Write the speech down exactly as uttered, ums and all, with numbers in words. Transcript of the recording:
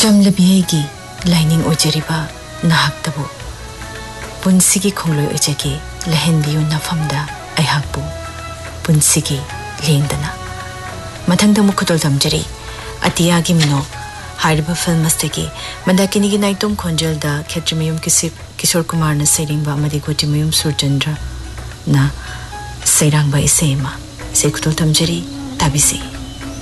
ꯆꯝꯂꯕꯤꯒꯤ ꯂꯥꯏꯅꯤꯡ ꯑꯣꯏꯖꯔꯤꯕ ꯅꯍꯥꯛꯇꯕꯨ ꯄꯨꯟꯁꯤꯒꯤ ꯈꯣꯡꯂꯣꯏ ꯑꯣꯏꯖꯒꯦ ꯂꯩꯍꯟꯕꯤꯌꯨ ꯅꯐꯝꯗ ꯑꯩꯍꯥꯛꯄꯨ ꯄꯨꯟꯁꯤꯒꯤ ꯂꯦꯡꯗꯅ ꯃꯊꯪꯗ ꯑꯃꯨꯛ ꯈꯨꯗꯣꯜ ꯇꯝꯖꯔꯤ ꯑꯇꯤꯌꯥꯒꯤ ꯃꯤꯅꯣ ꯍꯥꯏꯔꯤꯕ ꯐꯤꯜꯝ ꯑꯁꯤꯗꯒꯤ ꯃꯟꯗꯥꯀꯤꯅꯤꯒꯤ ꯅꯥꯏꯇꯣꯝ ꯈꯣꯟꯖꯦꯜꯗ ꯈꯦꯇ꯭ꯔꯤꯃꯌꯨꯝ ꯀꯤꯁꯣꯔ ꯀꯨꯃꯥꯔꯅ ꯁꯩꯔꯦꯡꯕ ꯑꯃꯗꯤ ꯒꯣꯇꯤꯃꯌꯨꯝ ꯁꯨꯔꯆꯟꯗ꯭ꯔꯅ ꯁꯩꯔꯥꯡꯕ ꯏꯁꯩ ꯑꯃ ꯏꯁꯩ ꯈꯨꯗꯣꯜ ꯇꯝꯖꯔꯤ ꯇꯥꯕꯤꯁꯤ